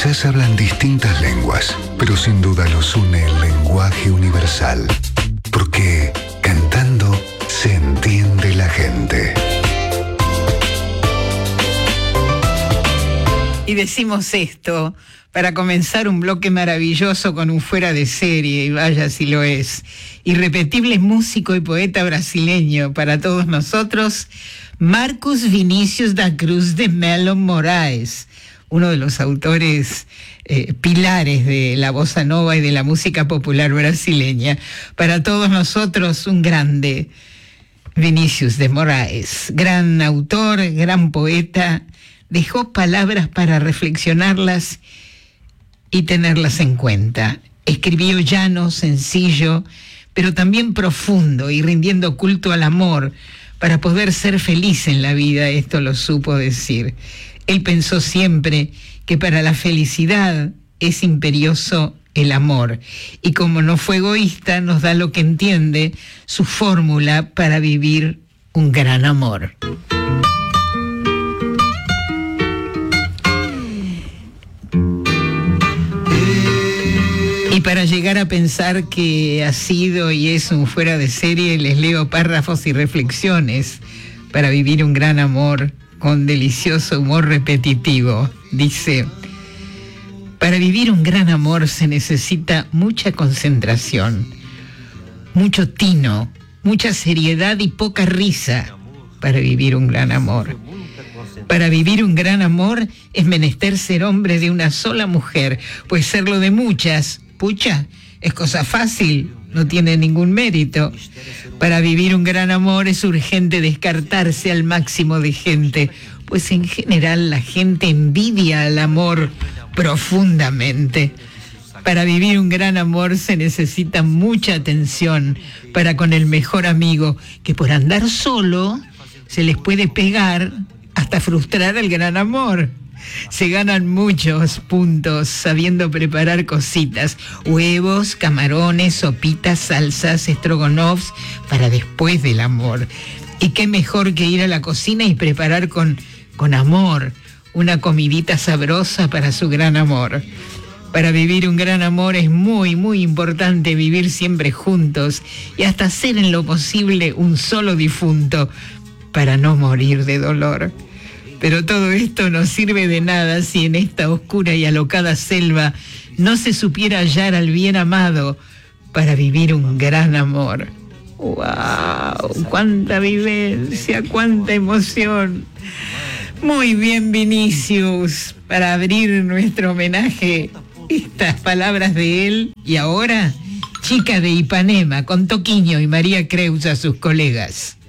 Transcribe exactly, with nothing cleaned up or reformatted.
Quizás hablan distintas lenguas, pero sin duda los une el lenguaje universal. Porque cantando se entiende la gente. Y decimos esto para comenzar un bloque maravilloso con un fuera de serie, y vaya si lo es. Irrepetible músico y poeta brasileño para todos nosotros, Marcos Vinícius da Cruz de Melo Moraes, uno de los autores eh, pilares de la bossa nova y de la música popular brasileña. Para todos nosotros, un grande, Vinícius de Moraes, gran autor, gran poeta, dejó palabras para reflexionarlas y tenerlas en cuenta. Escribió llano, sencillo, pero también profundo y rindiendo culto al amor para poder ser feliz en la vida, esto lo supo decir. Él pensó siempre que para la felicidad es imperioso el amor, y como no fue egoísta, nos da lo que entiende, su fórmula para vivir un gran amor. Y para llegar a pensar que ha sido y es un fuera de serie, les leo párrafos y reflexiones para vivir un gran amor con delicioso humor repetitivo. Dice: para vivir un gran amor se necesita mucha concentración, mucho tino, mucha seriedad y poca risa para vivir un gran amor. Para vivir un gran amor es menester ser hombre de una sola mujer, pues serlo de muchas, pucha, es cosa fácil, no tiene ningún mérito. Para vivir un gran amor es urgente descartarse al máximo de gente, pues en general la gente envidia al amor profundamente. Para vivir un gran amor se necesita mucha atención para con el mejor amigo, que por andar solo se les puede pegar hasta frustrar el gran amor. Se ganan muchos puntos sabiendo preparar cositas, huevos, camarones, sopitas, salsas, estrogonoffs para después del amor. Y qué mejor que ir a la cocina y preparar con, con amor una comidita sabrosa para su gran amor. Para vivir un gran amor es muy, muy importante vivir siempre juntos y hasta ser en lo posible un solo difunto para no morir de dolor. Pero todo esto no sirve de nada si en esta oscura y alocada selva no se supiera hallar al bien amado para vivir un gran amor. ¡Wow! ¡Cuánta vivencia! ¡Cuánta emoción! Muy bien, Vinícius, para abrir nuestro homenaje, estas palabras de él. Y ahora, Chica de Ipanema, con Toquinho y María Creus a sus colegas.